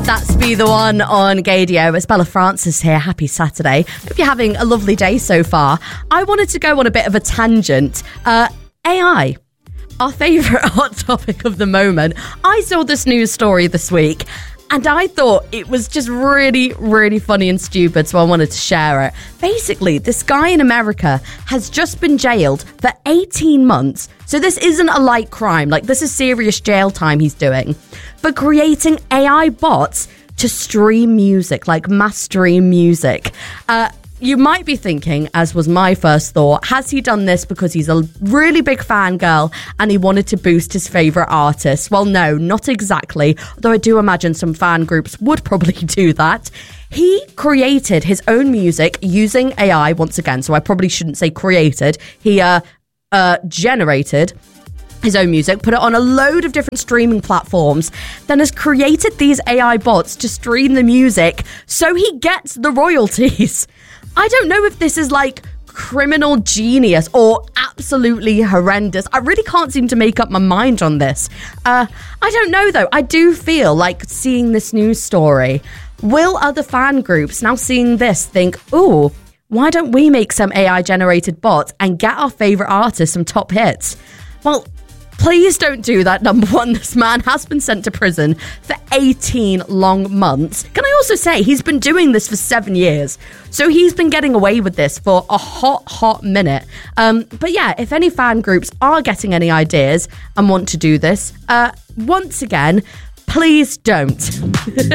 That's Be The One on Gaydio. It's Bella Francis here. Happy Saturday. Hope you're having a lovely day so far. I wanted to go on a bit of a tangent. AI, our favourite hot topic of the moment. I saw this news story this week and I thought it was just really, really funny and stupid, so I wanted to share it. Basically, this guy in America has just been jailed for 18 months. So this isn't a light crime. Like, this is serious jail time he's doing for creating AI bots to stream music, like mass stream music. You might be thinking, as was my first thought, has he done this because he's a really big fangirl and he wanted to boost his favourite artist? Well, no, not exactly. Although I do imagine some fan groups would probably do that. He created his own music using AI once again. So I probably shouldn't say created. He generated his own music, put it on a load of different streaming platforms, then has created these AI bots to stream the music so he gets the royalties. I don't know if this is like criminal genius or absolutely horrendous. I really can't seem to make up my mind on this. I don't know though. I do feel like seeing this news story, will other fan groups now seeing this think, ooh, why don't we make some AI generated bots and get our favourite artists some top hits? Well, please don't do that. Number one, this man has been sent to prison for 18 long months. Can I also say he's been doing this for 7 years? So he's been getting away with this for a hot minute. But yeah, if any fan groups are getting any ideas and want to do this, once again, please don't.